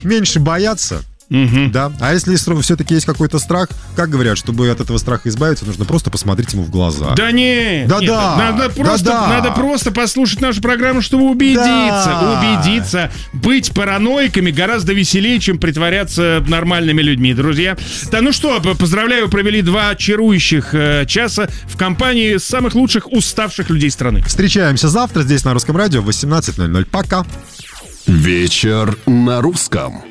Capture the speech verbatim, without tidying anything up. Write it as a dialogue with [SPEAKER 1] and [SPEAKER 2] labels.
[SPEAKER 1] меньше бояться.
[SPEAKER 2] Угу.
[SPEAKER 1] Да. А если все-таки есть какой-то страх, как говорят, чтобы от этого страха избавиться, нужно просто посмотреть ему в глаза.
[SPEAKER 2] Да не,
[SPEAKER 1] да,
[SPEAKER 2] нет,
[SPEAKER 1] да,
[SPEAKER 2] надо просто,
[SPEAKER 1] да, да.
[SPEAKER 2] надо просто послушать нашу программу, чтобы убедиться,
[SPEAKER 1] да.
[SPEAKER 2] убедиться. Быть параноиками гораздо веселее, чем притворяться нормальными людьми, друзья. Да, ну что, поздравляю, провели два чарующих э, часа в компании самых лучших уставших людей страны.
[SPEAKER 1] Встречаемся завтра здесь на Русском радио в восемнадцать ноль ноль. Пока.
[SPEAKER 3] Вечер на русском.